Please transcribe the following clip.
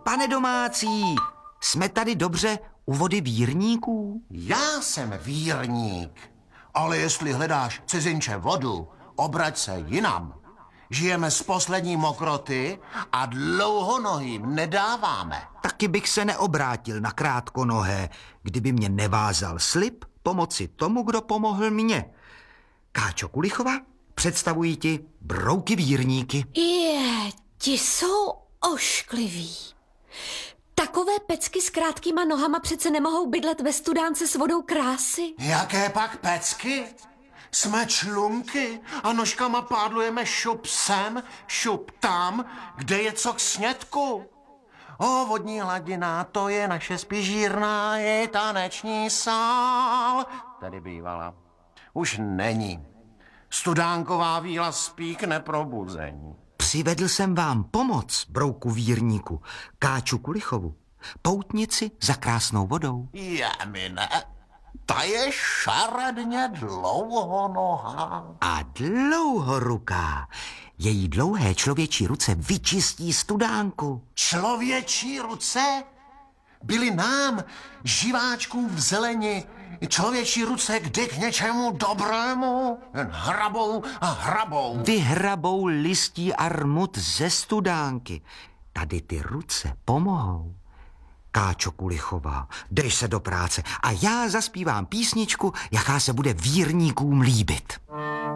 Pane domácí, jsme tady dobře u vody vírníků? Já jsem vírník, ale jestli hledáš cizinče vodu, obrať se jinam. Žijeme z poslední mokroty a dlouhonohým nedáváme. Taky bych se neobrátil na krátkonohé, kdyby mě nevázal slib pomoci tomu, kdo pomohl mně. Káčo Kulichova, představuji ti brouky vírníky. Ti jsou oškliví. Takové pecky s krátkýma nohama přece nemohou bydlet ve studánce s vodou krásy. Jaké pak pecky? Jsme člunky a nožkama pádlujeme šup sem, šup tam, kde je co k snědku. Vodní hladina, to je naše spižírna, je taneční sál. Tady bývala. Už není. Studánková víla spí k neprobuzení. Přivedl jsem vám pomoc, brouku vírníku, Káču Kulichovu, poutnici za krásnou vodou. Jemine, ta je šaredně dlouhonohá. A dlouhoruká. Její dlouhé člověčí ruce vyčistí studánku. Člověčí ruce? Byly nám, živáčkům v zeleni, člověčí ruce kdy k něčemu dobrému? Jen hrabou a hrabou. Vyhrabou listí a rmut ze studánky. Tady ty ruce pomohou. Káčo Kulichová, dej se do práce a já zaspívám písničku, jaká se bude vírníkům líbit.